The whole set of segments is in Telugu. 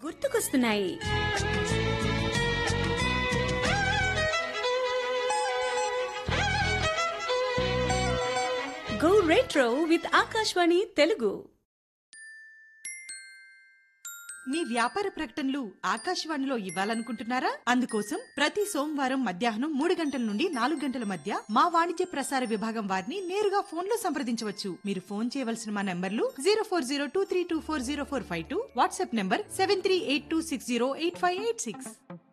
గుర్తుకొస్తున్నాయి. Go retro with Akashvani Telugu. మీ వ్యాపార ప్రకటనలు ఆకాశవాణిలో ఇవ్వాలనుకుంటున్నారా? అందుకోసం ప్రతి సోమవారం మధ్యాహ్నం 3 గంటల నుండి 4 గంటల మధ్య మా వాణిజ్య ప్రసార విభాగం వారిని నేరుగా ఫోన్ లో సంప్రదించవచ్చు. మీరు ఫోన్ చేయవలసిన మా నంబర్లు 0402324045, WhatsApp number 7382608586.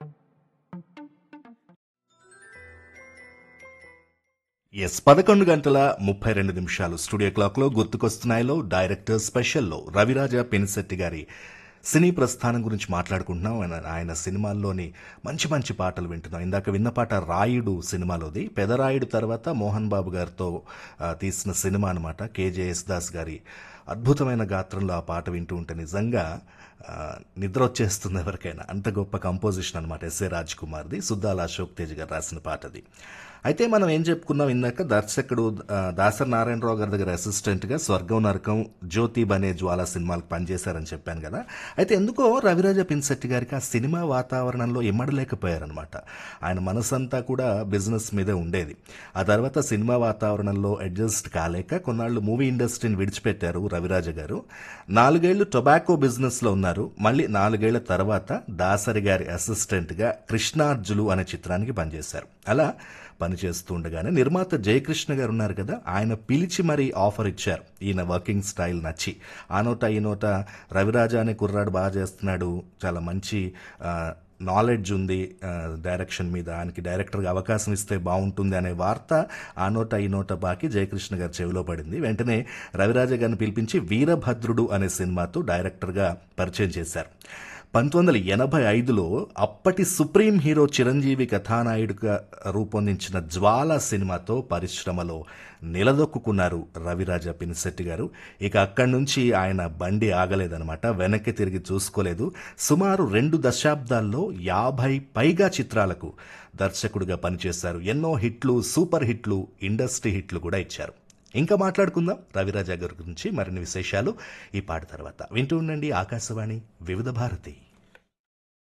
Yes 11:32 studio clock లో గుర్తుకొస్తున్నాయిలో డైరెక్టర్ స్పెషల్లో రవిరాజ పెనిశెట్టి గారి సినీ ప్రస్థానం గురించి మాట్లాడుకుంటున్నాం. ఆయన సినిమాల్లోని మంచి మంచి పాటలు వింటున్నాం. ఇందాక విన్న పాట రాయుడు సినిమాలోది. పెదరాయుడు తర్వాత మోహన్ బాబు గారితో తీసిన సినిమా అనమాట. కేజే యేసుదాస్ గారి అద్భుతమైన గాత్రంలో ఆ పాట వింటూ ఉంటే నిజంగా నిద్ర వచ్చేస్తుంది ఎవరికైనా. అంత గొప్ప కంపోజిషన్ అనమాట ఎస్ఏ రాజ్ కుమార్ది. సుద్దాల అశోక్ తేజ్ గారు రాసిన పాటది. అయితే మనం ఏం చెప్పుకున్నాం ఇందాక, దర్శకుడు దాసరి నారాయణరావు గారి దగ్గర అసిస్టెంట్గా స్వర్గం నరకం, జ్యోతి బనే జ్వాల సినిమాలకు పనిచేశారని చెప్పాను కదా. అయితే ఎందుకో రవిరాజ పెనిశెట్టి గారికి ఆ సినిమా వాతావరణంలో ఇమ్మడలేకపోయారనమాట. ఆయన మనసంతా కూడా బిజినెస్ మీదే ఉండేది. ఆ తర్వాత సినిమా వాతావరణంలో అడ్జస్ట్ కాలేక కొన్నాళ్ళు మూవీ ఇండస్ట్రీని విడిచిపెట్టారు రవిరాజ గారు. 4 ఏళ్లు టొబాకో బిజినెస్లో ఉన్నారు. మళ్ళీ 4 ఏళ్ల తర్వాత దాసరి గారి అసిస్టెంట్గా కృష్ణార్జులు అనే చిత్రానికి పనిచేశారు. అలా పనిచేస్తూ ఉండగానే నిర్మాత జయకృష్ణ గారు ఉన్నారు కదా, ఆయన పిలిచి మరీ ఆఫర్ ఇచ్చారు. ఈయన వర్కింగ్ స్టైల్ నచ్చి ఆ నోట ఈ నోట రవిరాజ అనే కుర్రాడు బాగా చేస్తున్నాడు, చాలా మంచి నాలెడ్జ్ ఉంది డైరెక్షన్ మీద, ఆయనకి డైరెక్టర్గా అవకాశం ఇస్తే బాగుంటుంది అనే వార్త ఆ నోట ఈ నోట బాకి జయకృష్ణ గారి చెవిలో పడింది. వెంటనే రవిరాజ గారిని పిలిపించి వీరభద్రుడు అనే సినిమాతో డైరెక్టర్గా పరిచయం చేశారు. 1985లో అప్పటి సుప్రీం హీరో చిరంజీవి కథానాయుడుగా రూపొందించిన జ్వాల సినిమాతో పరిశ్రమలో నిలదొక్కున్నారు రవిరాజ పెనిశెట్టి గారు. ఇక అక్కడి నుంచి ఆయన బండి ఆగలేదనమాట, వెనక్కి తిరిగి చూసుకోలేదు. సుమారు 2 దశాబ్దాల్లో 50 పైగా చిత్రాలకు దర్శకుడిగా పనిచేశారు. ఎన్నో హిట్లు, సూపర్ హిట్లు, ఇండస్ట్రీ హిట్లు కూడా ఇచ్చారు. ఇంకా మాట్లాడుకుందాం రవిరాజ గారి గురించి మరిన్ని విశేషాలు ఈ పాట తర్వాత. వింటూ ఉండండి ఆకాశవాణి వివిధ భారతి.